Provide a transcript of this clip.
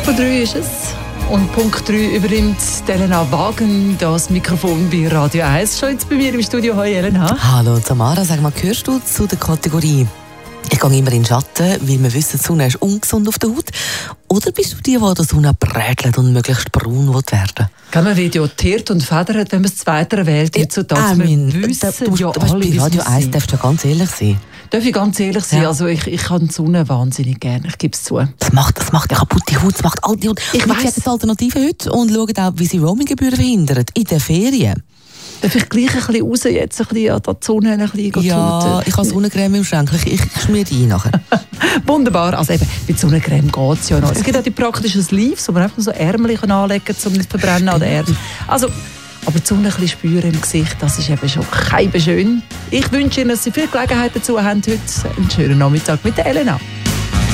3 ist es. Und Punkt 3 übernimmt Elena Wagen das Mikrofon bei Radio 1. Schon jetzt bei mir im Studio. Hallo Elena. Hallo Tamara, sag mal, gehörst du zu der Kategorie «Ich gehe immer in den Schatten, weil wir wissen, die Sonne ist ungesund auf der Haut»? Oder bist du die der Sonne brätelt und möglichst braun werden will? Man wird ja teert und federt, wenn man das Zweite wählt. Heutzutage. Wir wissen ja alle, bei Radio 1 darfst du ja ganz ehrlich sein. Darf ich ganz ehrlich sein? Ja. Also ich kann die Sonne wahnsinnig gerne, ich gebe es zu. Das macht eine kaputte Haut, das macht alte Haut. Ich weiss die Alternativen heute und schaue auch, wie sie Roaminggebühren verhindern. In den Ferien. Darf ich gleich ein bisschen raus, jetzt ein bisschen an die Sonne ein bisschen ja, ich habe Sonnencreme im Schrank, ich schmiere die ein nachher. Wunderbar, also eben, mit Sonnencreme geht es ja noch. Es gibt auch die praktischen Sleeves, wo man einfach so Ärmel anlegen kann, um nicht zu verbrennen an den Ärmeln. Also, aber die Sonne ein bisschen spüren im Gesicht, das ist eben schon schön. Ich wünsche Ihnen, dass Sie viel Gelegenheit dazu haben, heute einen schönen Nachmittag mit der Elena.